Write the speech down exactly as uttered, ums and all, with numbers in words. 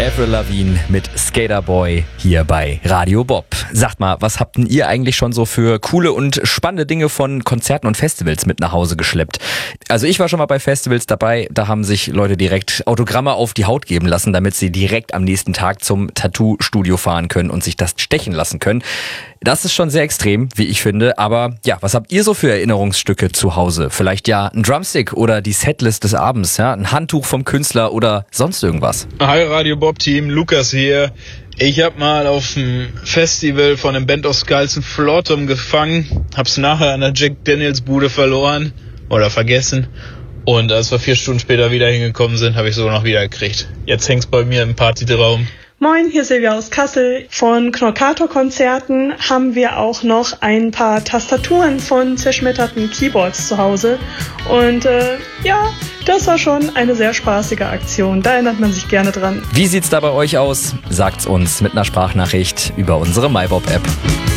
Avril Lavigne mit Skater Boy hier bei Radio Bob. Sagt mal, was habt denn ihr eigentlich schon so für coole und spannende Dinge von Konzerten und Festivals mit nach Hause geschleppt? Also ich war schon mal bei Festivals dabei, da haben sich Leute direkt Autogramme auf die Haut geben lassen, damit sie direkt am nächsten Tag zum Tattoo-Studio fahren können und sich das stechen lassen können. Das ist schon sehr extrem, wie ich finde. Aber ja, was habt ihr so für Erinnerungsstücke zu Hause? Vielleicht ja ein Drumstick oder die Setlist des Abends, ja, ein Handtuch vom Künstler oder sonst irgendwas. Hi Radio Bob Team, Lukas hier. Ich hab mal auf dem Festival von dem Band of Skulls ein Flautum gefangen, hab's nachher an der Jack Daniels Bude verloren oder vergessen. Und als wir vier Stunden später wieder hingekommen sind, habe ich so noch wieder gekriegt. Jetzt hängt's bei mir im Partytraum. Moin, hier ist Silvia aus Kassel. Von Knorkator-Konzerten haben wir auch noch ein paar Tastaturen von zerschmetterten Keyboards zu Hause. Und äh, ja, das war schon eine sehr spaßige Aktion. Da erinnert man sich gerne dran. Wie sieht's da bei euch aus? Sagt's uns mit einer Sprachnachricht über unsere MyBob-App.